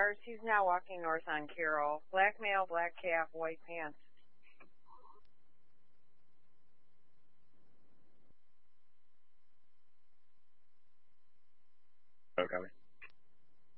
cars. He's now walking north on Carroll. Black male, black cap, white pants. Okay.